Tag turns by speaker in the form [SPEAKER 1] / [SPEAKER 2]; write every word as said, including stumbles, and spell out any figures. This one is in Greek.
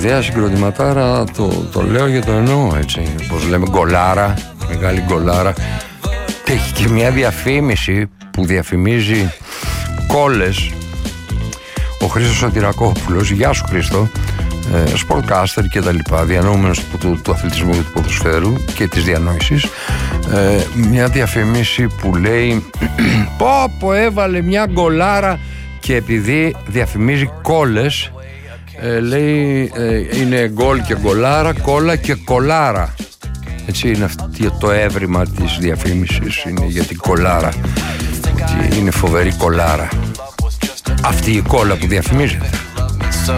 [SPEAKER 1] ιδέα συγκροτηματάρα, το, το λέω και το εννοώ, έτσι. Πώς λέμε, γκολάρα, μεγάλη γκολάρα. Και έχει και μια διαφήμιση που διαφημίζει κόλλες. Ο Χρήστος Σωτηρακόπουλος, γεια σου Χρήστο, ε, sportcaster και τα λοιπά, διανοούμενος του, του, του αθλητισμού και του ποδοσφαίρου και της διανόησης, ε, μια διαφήμιση που λέει πω πω έβαλε μια γκολάρα, και επειδή διαφημίζει κόλλες, ε, λέει ε, είναι γκολ και γκολάρα, κόλλα και κολάρα. Έτσι είναι αυτή, το έβριμα της διαφήμισης είναι για την κολάρα, ότι είναι φοβερή κολάρα αυτή η κόλλα που διαφημίζεται.